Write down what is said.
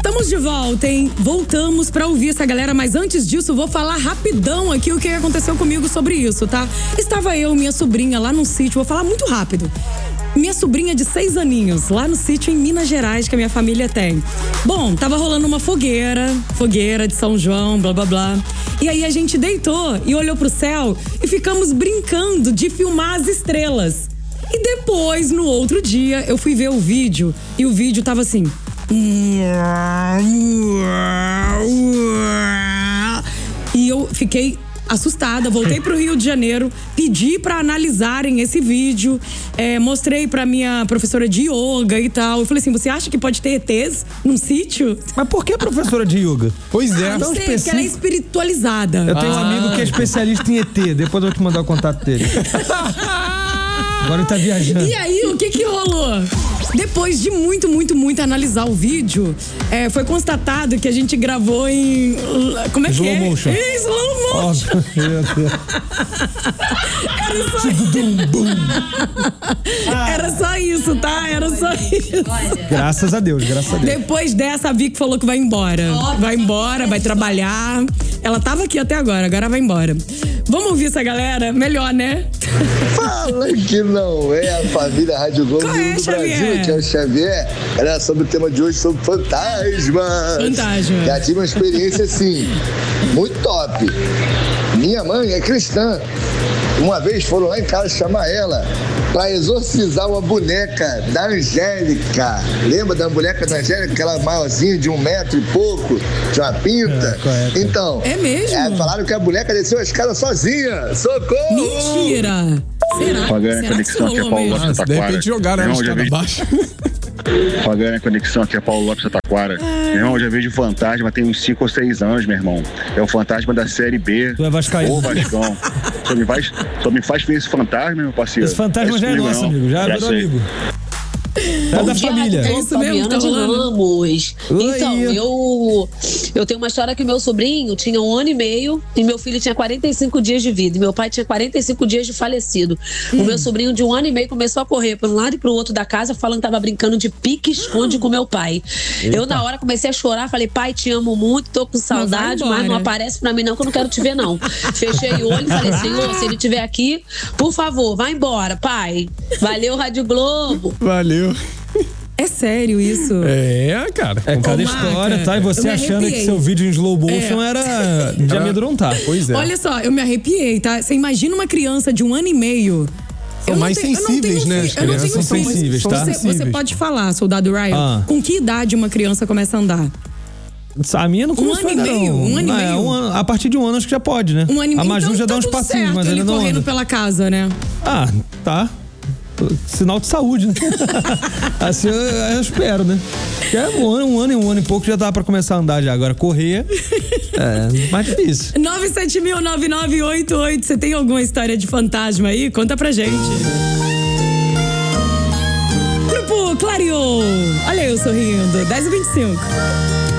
Estamos de volta, hein? Voltamos pra ouvir essa galera, mas antes disso, vou falar rapidão aqui o que aconteceu comigo sobre isso, tá? Estava eu e minha sobrinha lá no sítio, vou falar muito rápido. Minha sobrinha de 6 aninhos, lá no sítio em Minas Gerais, que a minha família tem. Bom, tava rolando uma fogueira de São João, blá, blá, blá. E aí a gente deitou e olhou pro céu e ficamos brincando de filmar as estrelas. E depois, no outro dia, eu fui ver o vídeo e o vídeo tava assim... E eu fiquei assustada, voltei pro Rio de Janeiro, pedi pra analisarem esse vídeo, mostrei pra minha professora de yoga e tal. Eu falei assim, você acha que pode ter ETs num sítio? Mas por que professora de yoga? Pois é. Não sei, porque ela é espiritualizada. Eu tenho um amigo que é especialista em ET, depois eu vou te mandar o contato dele. Agora ele tá viajando. E aí, o que rolou? Depois de muito analisar o vídeo, foi constatado que a gente gravou em... Como é que é? Slow motion. Slow motion. Óbvio, meu Deus. Era só isso, tá? Era só isso. Graças a Deus, graças a Deus. Depois dessa, a Vicky falou que vai embora. Vai embora, vai trabalhar. Ela tava aqui até agora vai embora. Vamos ouvir essa galera? Melhor, né? Fala que não é a família Rádio Globo do Brasil, que é o Xavier. Galera, sobre o tema de hoje, sobre fantasmas. Fantasma. Já tive uma experiência assim, muito top. Minha mãe é cristã. Uma vez foram lá em casa chamar ela pra exorcizar uma boneca da Angélica. Lembra da boneca da Angélica? Aquela maiorzinha de 1 metro e pouco, de uma pinta? Então, é mesmo? Falaram que a boneca desceu a escada sozinha. Socorro! Mentira! Será? Pagando a conexão aqui é Paulo Lopes De repente jogaram ela escada abaixo. Pagando a conexão aqui é Paulo Lopes Taquara. Meu irmão, eu já vejo fantasma tem uns 5 ou 6 anos, meu irmão. É o fantasma da série B. Tu é vascaíno. Ô, Vascão. Só me faz ver esse fantasma, meu parceiro. Esse fantasma já é nosso, amigo. Já virou amigo. É da família. É isso mesmo, Fabiana de Ramos. Então, eu tenho uma história que meu sobrinho tinha 1 ano e meio e meu filho tinha 45 dias de vida. E meu pai tinha 45 dias de falecido. O meu sobrinho de 1 ano e meio começou a correr para um lado e para o outro da casa, falando que tava brincando de pique-esconde com meu pai. Eu, na hora, comecei a chorar. Falei, pai, te amo muito, tô com saudade, mas não aparece pra mim não, que eu não quero te ver, não. Fechei o olho e falei, Senhor, se ele estiver aqui, por favor, vai embora, pai. Valeu, Rádio Globo. Valeu. É sério isso? É, cara. É cada história, tá? E você achando que seu vídeo em slow motion era de amedrontar. Pois é. Olha só, eu me arrepiei, tá? Você imagina uma criança de 1 ano e meio... São mais sensíveis, né? As crianças são sensíveis, tá? Você pode falar, soldado Ryan, com que idade uma criança começa a andar? A minha não começou ainda, não. 1 ano e meio? A partir de 1 ano acho que já pode, né? 1 ano e meio. A Maju então, já dá uns tudo passinhos, certo, mas ele ainda não correndo anda. pela casa, né? Ah, tá. Sinal de saúde, né? Assim eu espero, né? Porque é 1 ano e pouco já dá pra começar a andar já. Agora correr é mais difícil. 970009988. Você tem alguma história de fantasma aí? Conta pra gente. Grupo Clareou. Olha eu sorrindo. 10h25.